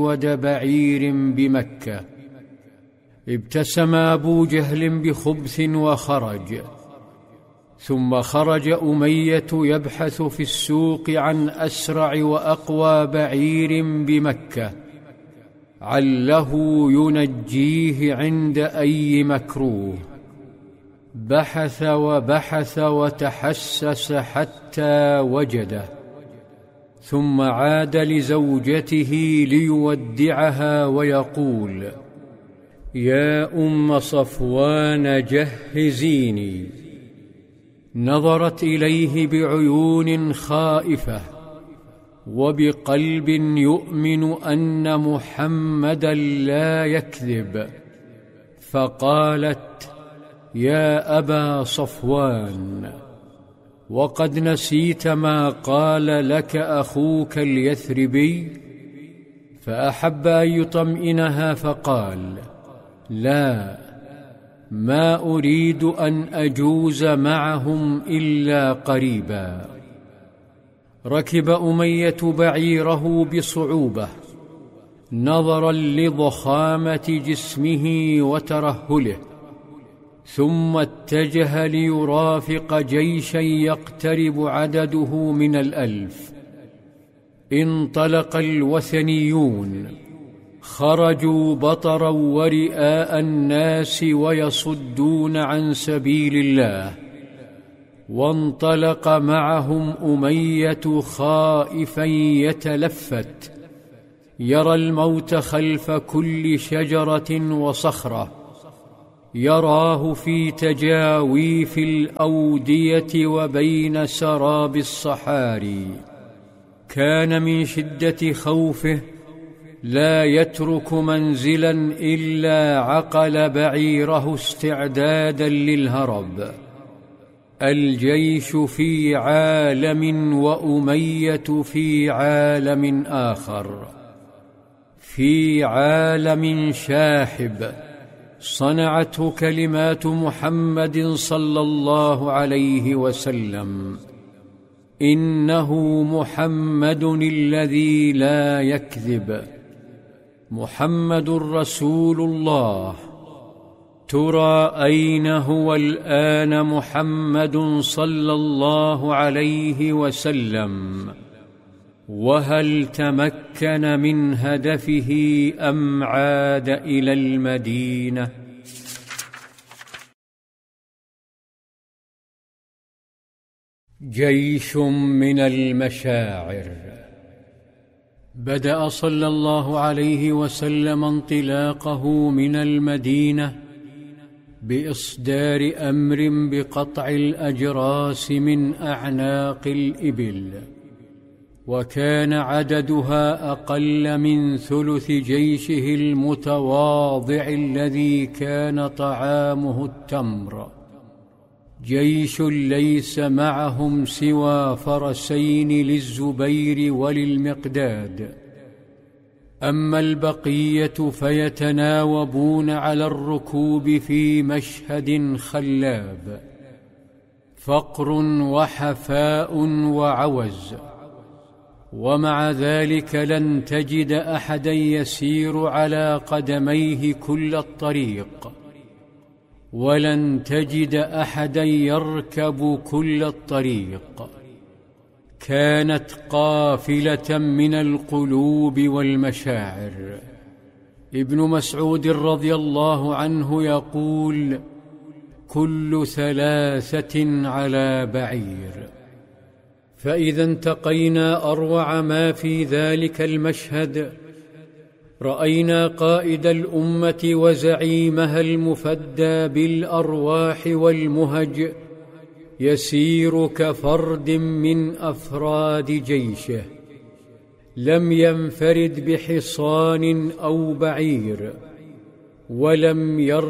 بعير بمكة. ابتسم أبو جهل بخبث وخرج، ثم خرج أمية يبحث في السوق عن أسرع وأقوى بعير بمكة عله ينجيه عند أي مكروه. بحث وبحث وتحسس حتى وجده، ثم عاد لزوجته ليودعها ويقول: يا أم صفوان جهزيني. نظرت إليه بعيون خائفة وبقلب يؤمن أن محمدا لا يكذب، فقالت: يا أبا صفوان، وقد نسيت ما قال لك أخوك اليثربي؟ فأحب أن يطمئنها فقال: لا، ما أريد أن أجوز معهم إلا قريبا. ركب أمية بعيره بصعوبة نظرا لضخامة جسمه وترهله، ثم اتجه ليرافق جيشا يقترب عدده من 1000. انطلق الوثنيون، خرجوا بطرا ورئاء الناس ويصدون عن سبيل الله، وانطلق معهم أمية خائفا يتلفت، يرى الموت خلف كل شجرة وصخرة، يراه في تجاويف الأودية وبين سراب الصحاري. كان من شدة خوفه لا يترك منزلا إلا عقل بعيره استعدادا للهرب. الجيش في عالم وأمية في عالم آخر، في عالم شاحب صنعته كلمات محمد صلى الله عليه وسلم: إنه محمد الذي لا يكذب، محمد رسول الله. ترى أين هو الآن محمد صلى الله عليه وسلم؟ وهل تمكن من هدفه أم عاد إلى المدينة؟ جيش من المشاعر. بدأ صلى الله عليه وسلم انطلاقه من المدينة بإصدار أمر بقطع الأجراس من أعناق الإبل، وكان عددها أقل من ثلث جيشه المتواضع الذي كان طعامه التمر. جيش ليس معهم سوى فرسين للزبير وللمقداد، أما البقية فيتناوبون على الركوب في مشهد خلاب، فقر وحفاء وعوز. ومع ذلك لن تجد أحدا يسير على قدميه كل الطريق، ولن تجد أحدا يركب كل الطريق. كانت قافلة من القلوب والمشاعر. ابن مسعود رضي الله عنه يقول: كل 3 على بعير. فإذا انتقينا أروع ما في ذلك المشهد، رأينا قائد الأمة وزعيمها المفدى بالأرواح والمهج يسير كفرد من أفراد جيشه، لم ينفرد بحصان أو بعير، ولم